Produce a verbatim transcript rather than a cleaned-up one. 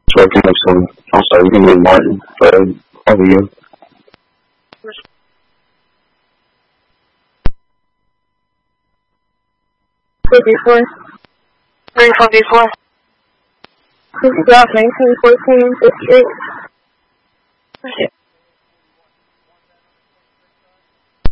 So I can have some, also you can leave Martin, but over you. fifty-four. three fifty-four. This is Route nineteen fourteen, Fifth Street. Okay.